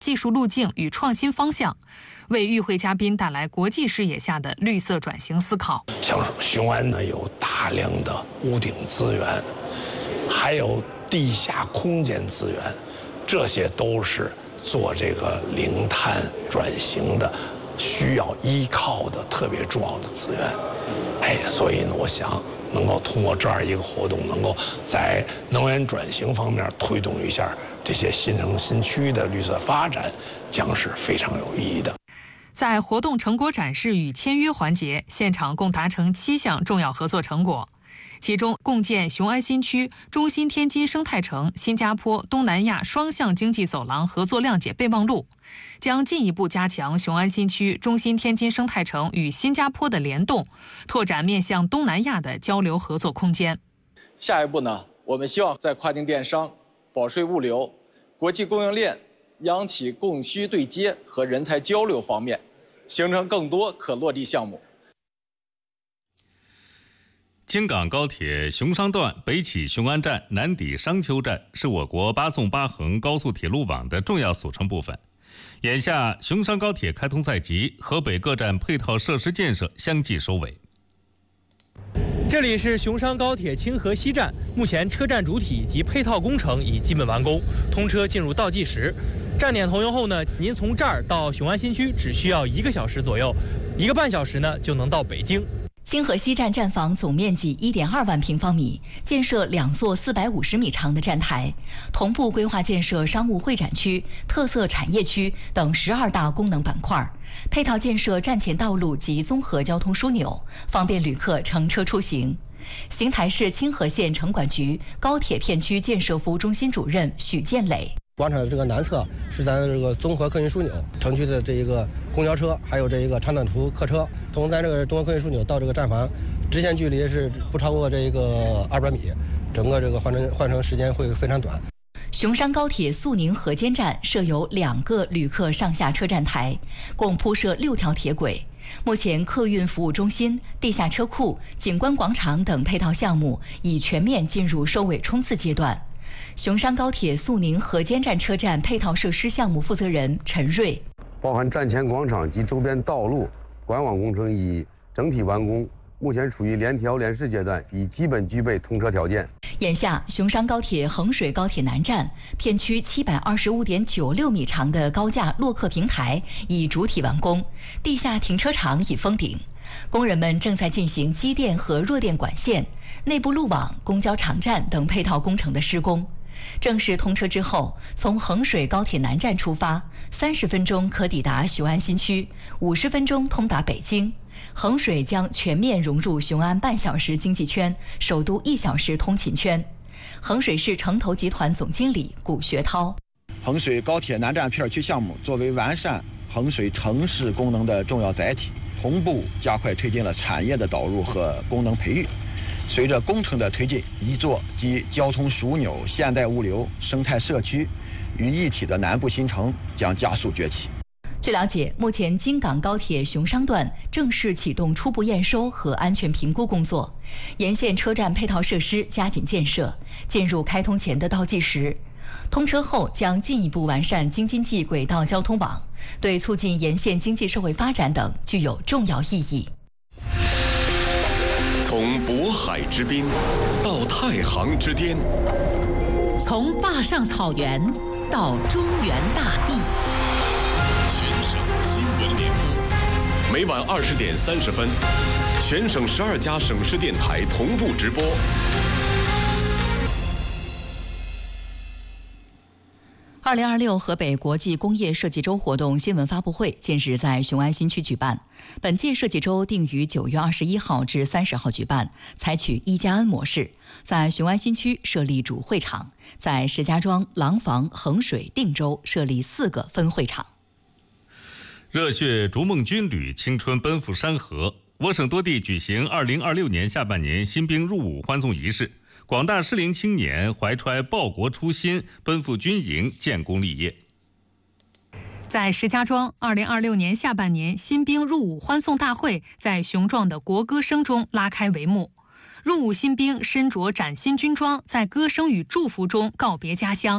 技术路径与创新方向，为与会嘉宾带来国际视野下的绿色转型思考。 像雄安呢，有大量的屋顶资源，还有地下空间资源，这些都是做这个零碳转型的需要依靠的特别重要的资源。所以呢，我想能够通过这样一个活动，能够在能源转型方面推动一下这些新城新区的绿色发展，将是非常有意义的。 在活动成果展示与签约环节，现场共达成7项重要合作成果。其中，共建雄安新区中心天津生态城新加坡东南亚双向经济走廊合作谅解备忘录，将进一步加强雄安新区中心天津生态城与新加坡的联动，拓展面向东南亚的交流合作空间。 下一步呢，我们希望在跨境电商、保税物流、国际供应链、央企供需对接和人才交流方面，形成更多可落地项目。 京港高铁雄商段北起雄安站，南抵商丘站，是我国8纵8横高速铁路网的重要组成部分。眼下，雄商高铁开通在即，河北各站配套设施建设相继收尾。 这里是雄商高铁清河西站，目前车站主体及配套工程已基本完工，通车进入倒计时。站点投用后呢，您从这儿到雄安新区只需要1个小时左右，1个半小时呢就能到北京。 清河西站站房总面积1.2万平方米，建设2座450米长的站台，同步规划建设商务会展区、特色产业区等12大功能板块，配套建设站前道路及综合交通枢纽，方便旅客乘车出行。邢台市清河县城管局高铁片区建设服务中心主任许建磊。 广场的这个南侧是咱这个综合客运枢纽，城区的这一个公交车，还有这一个长短途客车，从咱这个综合客运枢纽到这个站房，直线距离是不超过这个200米，整个这个换乘时间会非常短。 雄商高铁肃宁河间站设有2个旅客上下车站台，共铺设6条铁轨。目前，客运服务中心、地下车库、景观广场等配套项目已全面进入收尾冲刺阶段。雄商高铁肃宁河间站车站配套设施项目负责人陈瑞， 包含站前广场及周边道路管网工程已整体完工，目前处于联调联试阶段，已基本具备通车条件。 眼下，雄商高铁衡水高铁南站片区725.96米长的高架落客平台已主体完工，地下停车场已封顶，工人们正在进行机电和弱电管线、内部路网、公交场站等配套工程的施工。正式通车之后，从衡水高铁南站出发，30分钟可抵达雄安新区，50分钟通达北京。衡水将全面融入雄安半小时经济圈、首都1小时通勤圈。衡水市城投集团总经理古学涛， 衡水高铁南站片区项目作为完善衡水城市功能的重要载体，同步加快推进了产业的导入和功能培育。随着工程的推进，一座集交通枢纽、现代物流、生态社区于一体的南部新城将加速崛起。 据了解，目前京港高铁雄商段正式启动初步验收和安全评估工作，沿线车站配套设施加紧建设，进入开通前的倒计时。通车后将进一步完善京津冀轨道交通网，对促进沿线经济社会发展等具有重要意义。 从渤海之滨到太行之巅， 从坝上草原到中原大地， 全省新闻联播，每晚20点30分，全省12家省市电台同步直播。 2026河北国际工业设计周活动新闻发布会近日在雄安新区举办。本届设计周定于9月21号至30号举办，采取1+N 模式，在雄安新区设立主会场，在石家庄、廊坊、衡水、定州设立4个分会场。 热血逐梦军旅，青春奔赴山河。我省多地举行2026年下半年新兵入伍欢送仪式。广大适龄青年怀揣报国初心，奔赴军营建功立业。 在石家庄，2026年下半年新兵入伍欢送大会在雄壮的国歌声中拉开帷幕。入伍新兵身着崭新军装，在歌声与祝福中告别家乡，